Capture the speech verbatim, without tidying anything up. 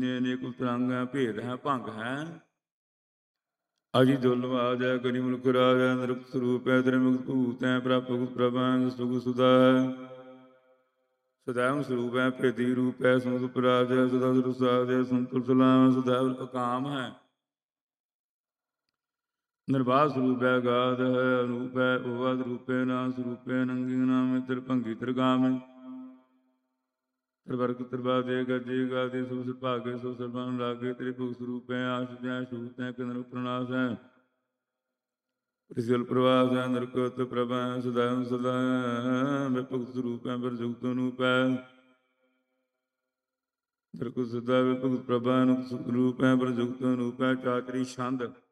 ਦੀਨੇ ਅਨੇਕ ਉਤਰੰਗ ਹੈ, ਭੇਦ ਹੈ ਭੰਗ ਹੈ। ਅਜੀ ਦੁਲਵਾਦ ਹੈ, ਕਰੀ ਮੁਲਕ ਰਾਜ ਹੈ, ਨਿਰੁਕਤ ਸਰੂਪ ਹੈ, ਤੇਰੇ ਮੁਕਤ ਭੂਤ ਹੈ, ਪ੍ਰਾਪਤ ਪ੍ਰਭਾ ਸੁਖ ਸੁਦਾ ਹੈ। ਸदैव ਸਰੂਪ ਹੈ, ਭੇਦੀ ਰੂਪ ਹੈ, ਸਮੁਦ ਪਰਾਜ ਹੈ, ਸਦਾ ਸੁਰਸਾਦ ਹੈ, ਸੰਤੁਲ ਸਲਾਮ ਸदैव ਅਕਾਮ ਹੈ। ਨਿਰਵਾਹ ਸਰੂਪ ਹੈ, ਗਾਧ ਹੈ, ਅਨੂਪ ਹੈ, ਉਵਦ ਰੂਪੇ ਨਾ ਸਰੂਪੇ ਨੰਗੀ ਨਾਮੇ ਤਿਰ ਭੰਗੀ ਤਿਰਗਾਮੇ। ਤ੍ਰਿਵਰਗ ਤ੍ਰਿਵਾਦੇ ਗਜੇ ਗਾਦੇ ਸੋ ਸੁਭਾਗੇ ਸੋ ਸਰਬਨ ਲਾਗੇ। ਤੇਰੇ ਭੁਗ ਸਰੂਪ ਹੈ, ਆਸ਼ਿਤ ਹੈ, ਸ਼ੂਤ ਹੈ, ਕਿੰਦਰ ਪ੍ਰਣਾਸ ਹੈ। ਪ੍ਰਿਸਲ ਪ੍ਰਵਾਸ ਹੈ, ਨਿਰਕਤ ਪ੍ਰਭ ਹੈ, ਸदैव ਸਦਾ ਵਿਭੁਗਤ ਸਰੂਪ ਹੈ, ਪਰ ਜੁਗਤ ਅਨੂਪ ਹੈ। ਨਿਰਕੁਤ ਸਦਾ ਵਿਭੁਗਤ ਪ੍ਰਭ ਹੈ, ਅਨੂਪ ਰੂਪ ਹੈ, ਪਰ ਜੁਗਤ ਅਨੂਪ ਹੈ। ਚਾਤਰੀ ਛੰਦ